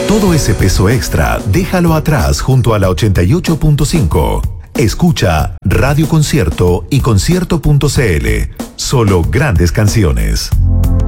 Todo ese peso extra, déjalo atrás junto a la 88.5. Escucha Radio Concierto y concierto.cl. Solo grandes canciones.